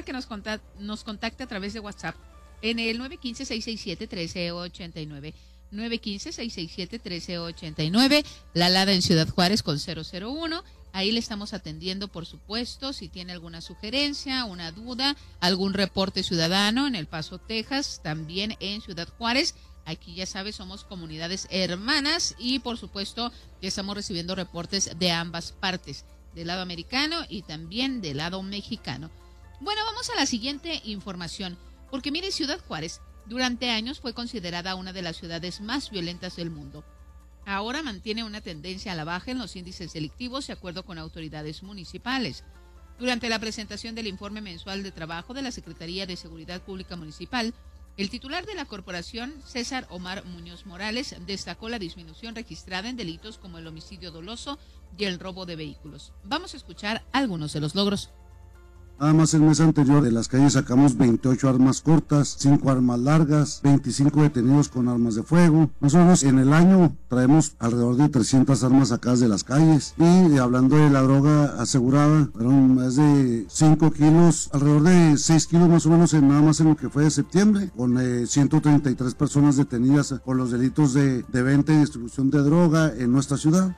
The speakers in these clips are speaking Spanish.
para que nos contacte a través de WhatsApp en el 915-667-1389. 915-667-1389, La Lada en Ciudad Juárez con 001. Ahí le estamos atendiendo, por supuesto, si tiene alguna sugerencia, una duda, algún reporte ciudadano en El Paso, Texas, también en Ciudad Juárez. Aquí ya sabes, somos comunidades hermanas y por supuesto ya estamos recibiendo reportes de ambas partes, del lado americano y también del lado mexicano. Bueno, vamos a la siguiente información, porque mire, Ciudad Juárez durante años fue considerada una de las ciudades más violentas del mundo. Ahora mantiene una tendencia a la baja en los índices delictivos de acuerdo con autoridades municipales. Durante la presentación del informe mensual de trabajo de la Secretaría de Seguridad Pública Municipal, el titular de la corporación, César Omar Muñoz Morales, destacó la disminución registrada en delitos como el homicidio doloso y el robo de vehículos. Vamos a escuchar algunos de los logros. Nada más el mes anterior de las calles sacamos 28 armas cortas, 5 armas largas, 25 detenidos con armas de fuego. Más o menos en el año traemos alrededor de 300 armas sacadas de las calles. Y hablando de la droga asegurada, fueron más de 5 kilos, alrededor de 6 kilos más o menos nada más en lo que fue de septiembre, con 133 personas detenidas por los delitos de venta y distribución de droga en nuestra ciudad.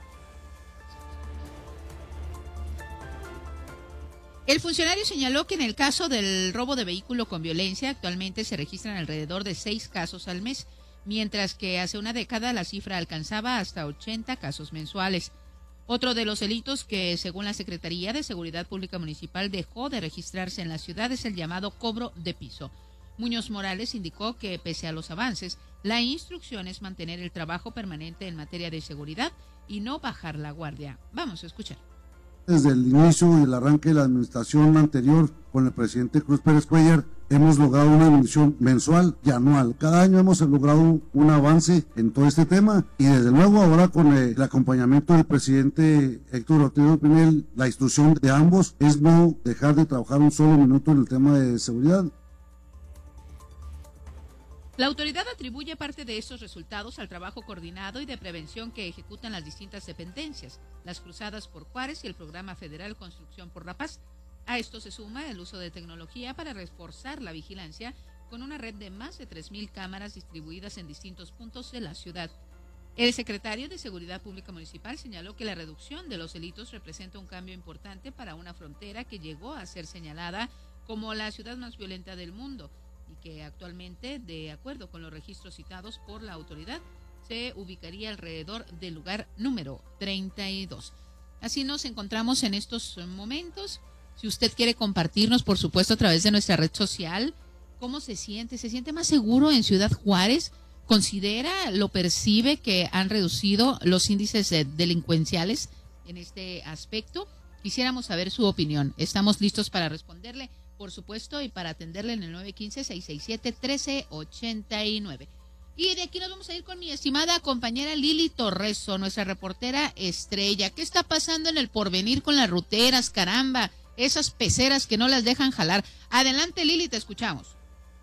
El funcionario señaló que en el caso del robo de vehículo con violencia actualmente se registran alrededor de 6 casos al mes, mientras que hace una década la cifra alcanzaba hasta 80 casos mensuales. Otro de los delitos que, según la Secretaría de Seguridad Pública Municipal, dejó de registrarse en la ciudad es el llamado cobro de piso. Muñoz Morales indicó que, pese a los avances, la instrucción es mantener el trabajo permanente en materia de seguridad y no bajar la guardia. Vamos a escuchar. Desde el inicio y el arranque de la administración anterior con el presidente Cruz Pérez Cuellar, hemos logrado una disminución mensual y anual. Cada año hemos logrado un avance en todo este tema y desde luego ahora con el acompañamiento del presidente Héctor Ortiz Pinel, la instrucción de ambos es no dejar de trabajar un solo minuto en el tema de seguridad. La autoridad atribuye parte de estos resultados al trabajo coordinado y de prevención que ejecutan las distintas dependencias, las Cruzadas por Juárez y el Programa Federal Construcción por la Paz. A esto se suma el uso de tecnología para reforzar la vigilancia con una red de más de 3,000 cámaras distribuidas en distintos puntos de la ciudad. El secretario de Seguridad Pública Municipal señaló que la reducción de los delitos representa un cambio importante para una frontera que llegó a ser señalada como la ciudad más violenta del mundo, y que actualmente, de acuerdo con los registros citados por la autoridad, se ubicaría alrededor del lugar número 32. Así nos encontramos en estos momentos. Si usted quiere compartirnos, por supuesto, a través de nuestra red social, ¿cómo se siente? ¿Se siente más seguro en Ciudad Juárez? ¿Considera, lo percibe que han reducido los índices delincuenciales en este aspecto? Quisiéramos saber su opinión. Estamos listos para responderle, por supuesto, y para atenderle en el 915-667-1389. Y de aquí nos vamos a ir con mi estimada compañera Lili Torreso, nuestra reportera estrella. ¿Qué está pasando en el Porvenir con las ruteras, caramba? Esas peceras que no las dejan jalar. Adelante, Lili, te escuchamos.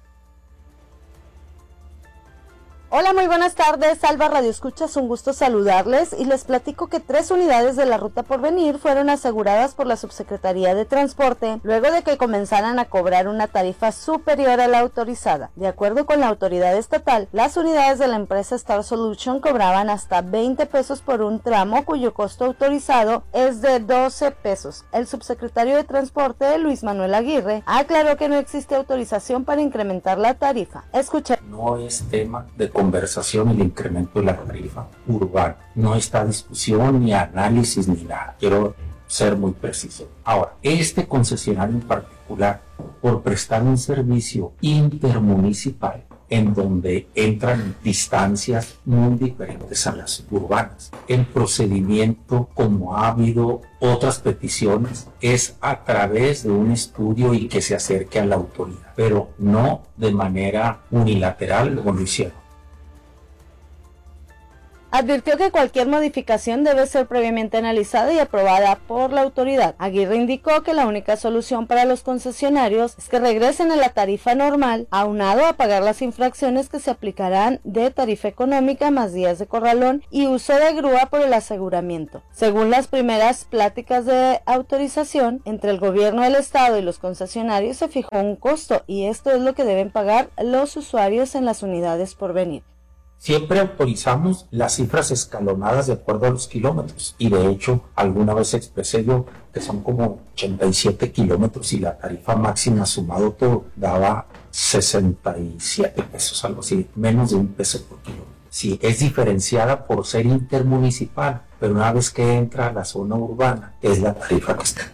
Hola, muy buenas tardes, Alba Radio Escuchas, un gusto saludarles y les platico que 3 unidades de la Ruta Porvenir fueron aseguradas por la Subsecretaría de Transporte luego de que comenzaran a cobrar una tarifa superior a la autorizada. De acuerdo con la autoridad estatal, las unidades de la empresa Star Solution cobraban hasta 20 pesos por un tramo cuyo costo autorizado es de 12 pesos. El subsecretario de Transporte, Luis Manuel Aguirre, aclaró que no existe autorización para incrementar la tarifa. Escuche. No es tema de conversación el incremento de la tarifa urbana. No está discusión, ni análisis, ni nada. Quiero ser muy preciso. Ahora, este concesionario en particular, por prestar un servicio intermunicipal, en donde entran distancias muy diferentes a las urbanas. El procedimiento, como ha habido otras peticiones, es a través de un estudio y que se acerque a la autoridad, pero no de manera unilateral como lo hicieron. Advirtió que cualquier modificación debe ser previamente analizada y aprobada por la autoridad. Aguirre indicó que la única solución para los concesionarios es que regresen a la tarifa normal, aunado a pagar las infracciones que se aplicarán de tarifa económica más días de corralón y uso de grúa por el aseguramiento. Según las primeras pláticas de autorización entre el gobierno del estado y los concesionarios, se fijó un costo y esto es lo que deben pagar los usuarios en las unidades por venir. Siempre autorizamos las cifras escalonadas de acuerdo a los kilómetros y de hecho alguna vez expresé yo que son como 87 kilómetros y la tarifa máxima sumado todo daba 67 pesos, algo así, menos de $1 por kilómetro. Sí, es diferenciada por ser intermunicipal, pero una vez que entra a la zona urbana es la tarifa que está.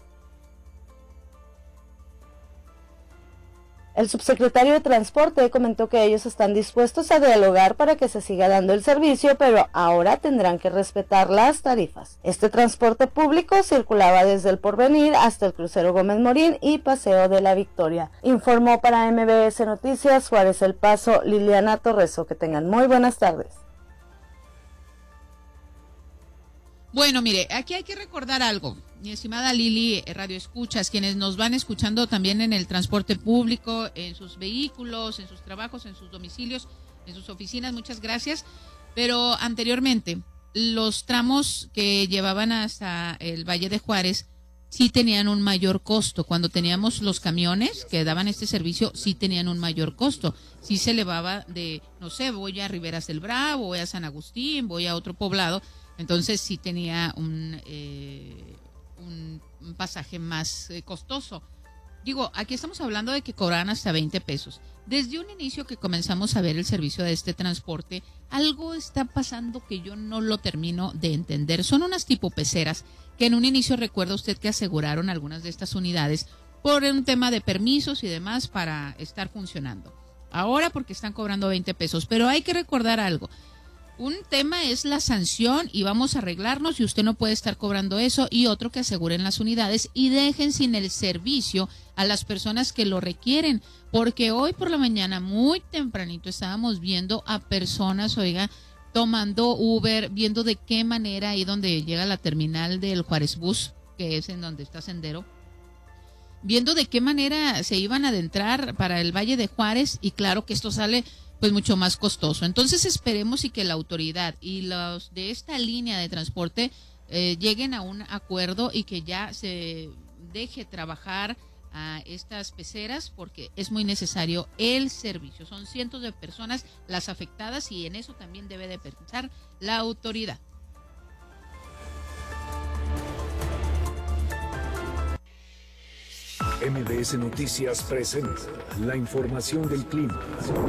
El subsecretario de Transporte comentó que ellos están dispuestos a dialogar para que se siga dando el servicio, pero ahora tendrán que respetar las tarifas. Este transporte público circulaba desde el Porvenir hasta el crucero Gómez Morín y Paseo de la Victoria. Informó para MBS Noticias Juárez El Paso, Liliana Torreso. Que tengan muy buenas tardes. Bueno, mire, aquí hay que recordar algo. Mi estimada Lili, Radio Escuchas, quienes nos van escuchando también en el transporte público, en sus vehículos, en sus trabajos, en sus domicilios, en sus oficinas, muchas gracias. Pero anteriormente, los tramos que llevaban hasta el Valle de Juárez sí tenían un mayor costo. Cuando teníamos los camiones que daban este servicio, sí tenían un mayor costo. Sí se elevaba de, no sé, voy a Riberas del Bravo, voy a San Agustín, voy a otro poblado. Entonces sí tenía un pasaje más costoso. Digo, aquí estamos hablando de que cobraban hasta 20 pesos. Desde un inicio que comenzamos a ver el servicio de este transporte, algo está pasando que yo no lo termino de entender. Son unas tipo peceras que en un inicio recuerda usted que aseguraron algunas de estas unidades por un tema de permisos y demás para estar funcionando. Ahora porque están cobrando 20 pesos, pero hay que recordar algo. Un tema es la sanción y vamos a arreglarnos y usted no puede estar cobrando eso, y otro que aseguren las unidades y dejen sin el servicio a las personas que lo requieren, porque hoy por la mañana muy tempranito estábamos viendo a personas, oiga, tomando Uber, viendo de qué manera ahí donde llega la terminal del Juárez Bus, que es en donde está Sendero, viendo de qué manera se iban a adentrar para el Valle de Juárez, y claro que esto sale pues mucho más costoso. Entonces esperemos y que la autoridad y los de esta línea de transporte lleguen a un acuerdo y que ya se deje trabajar a estas peceras, porque es muy necesario el servicio. Son cientos de personas las afectadas y en eso también debe de pensar la autoridad. MBS Noticias presenta la información del clima.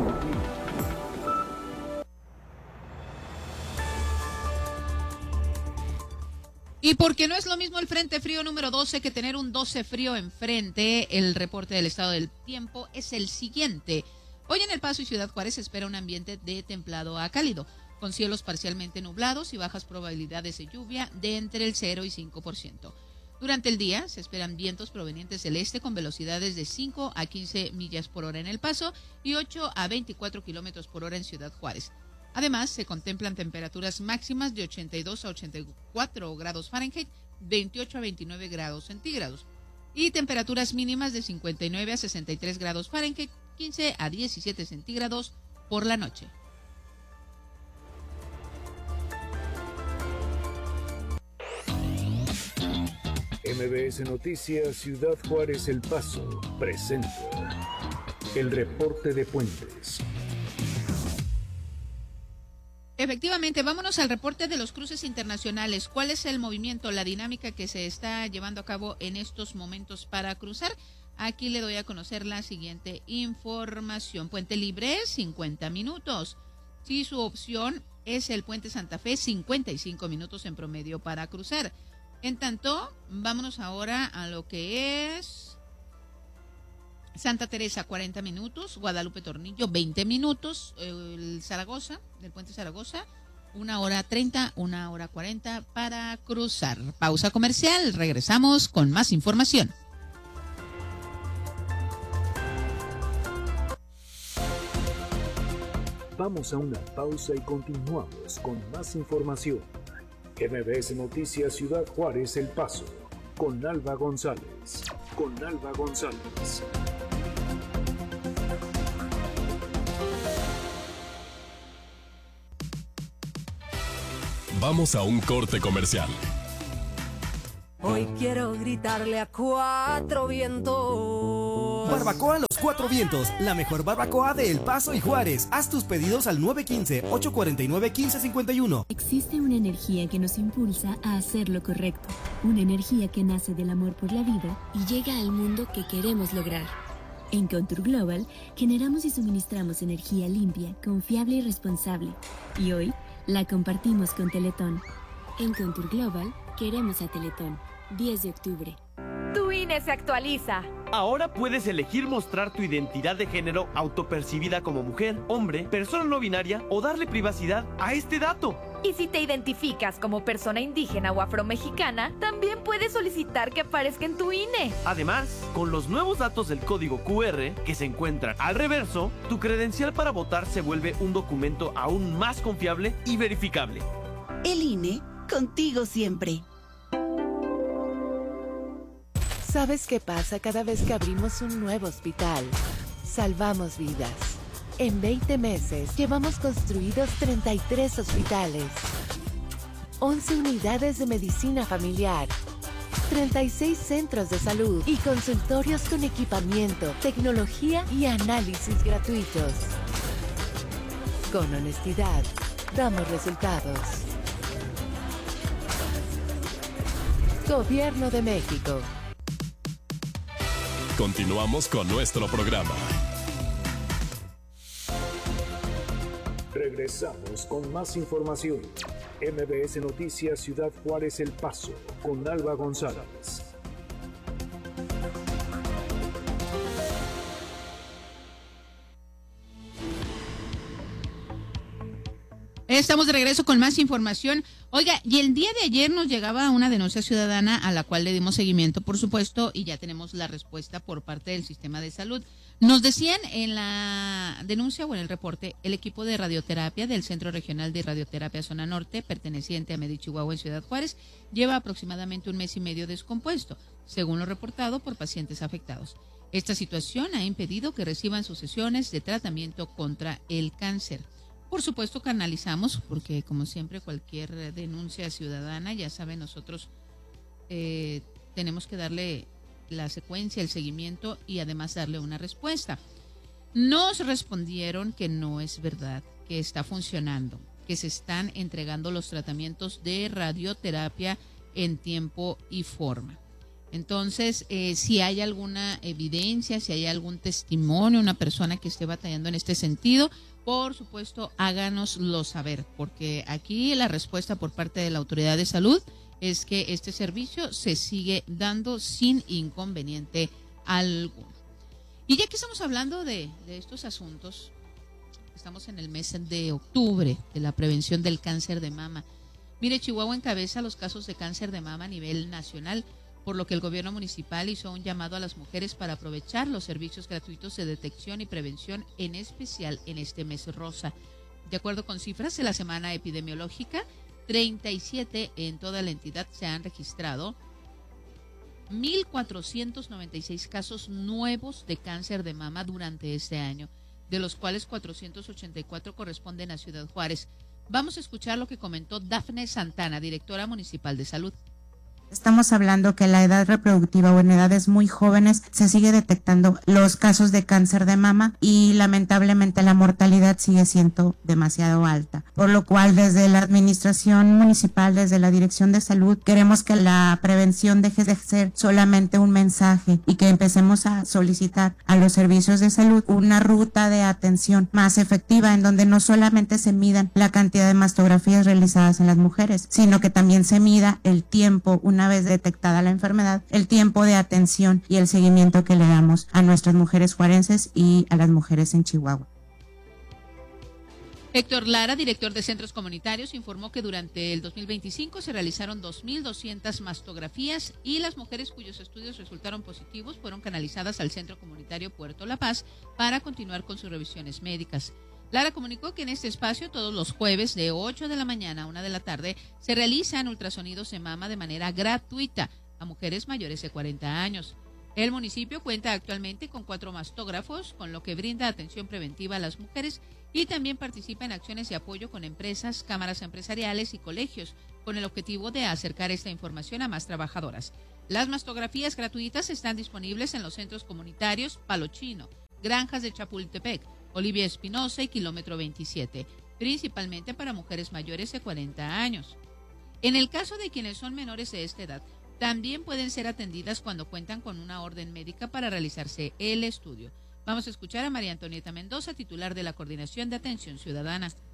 Y porque no es lo mismo el Frente Frío número 12 que tener un 12 frío enfrente, el reporte del estado del tiempo es el siguiente. Hoy en El Paso y Ciudad Juárez se espera un ambiente de templado a cálido, con cielos parcialmente nublados y bajas probabilidades de lluvia de entre el 0 y 5%. Durante el día se esperan vientos provenientes del este con velocidades de 5 a 15 millas por hora en El Paso y 8 a 24 kilómetros por hora en Ciudad Juárez. Además, se contemplan temperaturas máximas de 82 a 84 grados Fahrenheit, 28 a 29 grados centígrados, y temperaturas mínimas de 59 a 63 grados Fahrenheit, 15 a 17 centígrados por la noche. MBS Noticias Ciudad Juárez El Paso presenta el reporte de Puentes. Efectivamente, vámonos al reporte de los cruces internacionales. ¿Cuál es el movimiento, la dinámica que se está llevando a cabo en estos momentos para cruzar? Aquí le doy a conocer la siguiente información. Puente Libre, 50 minutos. Si su opción es el Puente Santa Fe, 55 minutos en promedio para cruzar. En tanto, vámonos ahora a lo que es Santa Teresa, 40 minutos, Guadalupe Tornillo, 20 minutos, el Zaragoza, del Puente Zaragoza, 1 hora 30, 1 hora 40 para cruzar. Pausa comercial, regresamos con más información. Vamos a una pausa y continuamos con más información. MBS Noticias Ciudad Juárez El Paso, con Alba González. Vamos a un corte comercial. Hoy quiero gritarle a cuatro vientos. Barbacoa Los Cuatro Vientos, la mejor barbacoa de El Paso y Juárez. Haz tus pedidos al 915-849-1551. Existe una energía que nos impulsa a hacer lo correcto. Una energía que nace del amor por la vida y llega al mundo que queremos lograr. En Contour Global generamos y suministramos energía limpia, confiable y responsable. Y hoy la compartimos con Teletón. En Contour Global queremos a Teletón. 10 de octubre. Tu INE se actualiza. Ahora puedes elegir mostrar tu identidad de género autopercibida como mujer, hombre, persona no binaria o darle privacidad a este dato. Y si te identificas como persona indígena o afromexicana, también puedes solicitar que aparezca en tu INE. Además, con los nuevos datos del código QR que se encuentran al reverso, tu credencial para votar se vuelve un documento aún más confiable y verificable. El INE, contigo siempre. ¿Sabes qué pasa cada vez que abrimos un nuevo hospital? Salvamos vidas. En 20 meses llevamos construidos 33 hospitales, 11 unidades de medicina familiar, 36 centros de salud y consultorios con equipamiento, tecnología y análisis gratuitos. Con honestidad, damos resultados. Gobierno de México. Continuamos con nuestro programa. Regresamos con más información. MBS Noticias Ciudad Juárez El Paso, con Alba González. Estamos de regreso con más información. Oiga, y el día de ayer nos llegaba una denuncia ciudadana a la cual le dimos seguimiento, por supuesto, y ya tenemos la respuesta por parte del sistema de salud. Nos decían en la denuncia o en el reporte, el equipo de radioterapia del Centro Regional de Radioterapia Zona Norte, perteneciente a Medi Chihuahua en Ciudad Juárez, lleva aproximadamente 1 mes y medio descompuesto, según lo reportado por pacientes afectados. Esta situación ha impedido que reciban sus sesiones de tratamiento contra el cáncer. Por supuesto que analizamos, porque como siempre cualquier denuncia ciudadana, ya saben, nosotros tenemos que darle la secuencia, el seguimiento y además darle una respuesta. Nos respondieron que no es verdad, que está funcionando, que se están entregando los tratamientos de radioterapia en tiempo y forma. Entonces, si hay alguna evidencia, si hay algún testimonio, una persona que esté batallando en este sentido, por supuesto, háganoslo saber, porque aquí la respuesta por parte de la Autoridad de Salud es que este servicio se sigue dando sin inconveniente alguno. Y ya que estamos hablando de estos asuntos, estamos en el mes de octubre de la prevención del cáncer de mama. Mire, Chihuahua encabeza los casos de cáncer de mama a nivel nacional, por lo que el gobierno municipal hizo un llamado a las mujeres para aprovechar los servicios gratuitos de detección y prevención, en especial en este mes rosa. De acuerdo con cifras de la semana epidemiológica, 37 en toda la entidad se han registrado 1,496 casos nuevos de cáncer de mama durante este año, de los cuales 484 corresponden a Ciudad Juárez. Vamos a escuchar lo que comentó Dafne Santana, directora municipal de salud. Estamos hablando que la edad reproductiva o en edades muy jóvenes se sigue detectando los casos de cáncer de mama y lamentablemente la mortalidad sigue siendo demasiado alta. Por lo cual desde la administración municipal, desde la dirección de salud, queremos que la prevención deje de ser solamente un mensaje y que empecemos a solicitar a los servicios de salud una ruta de atención más efectiva en donde no solamente se midan la cantidad de mastografías realizadas en las mujeres, sino que también se mida el tiempo, una vez detectada la enfermedad, el tiempo de atención y el seguimiento que le damos a nuestras mujeres juarenses y a las mujeres en Chihuahua. Héctor Lara, director de Centros Comunitarios, informó que durante el 2025 se realizaron 2,200 mastografías y las mujeres cuyos estudios resultaron positivos fueron canalizadas al Centro Comunitario Puerto La Paz para continuar con sus revisiones médicas. Lara comunicó que en este espacio todos los jueves de 8 de la mañana a 1 de la tarde se realizan ultrasonidos de mama de manera gratuita a mujeres mayores de 40 años. El municipio cuenta actualmente con 4 mastógrafos, con lo que brinda atención preventiva a las mujeres y también participa en acciones de apoyo con empresas, cámaras empresariales y colegios, con el objetivo de acercar esta información a más trabajadoras. Las mastografías gratuitas están disponibles en los centros comunitarios Palo Chino, Granjas de Chapultepec, Olivia Espinosa y Kilómetro 27, principalmente para mujeres mayores de 40 años. En el caso de quienes son menores de esta edad, también pueden ser atendidas cuando cuentan con una orden médica para realizarse el estudio. Vamos a escuchar a María Antonieta Mendoza, titular de la Coordinación de Atención Ciudadana.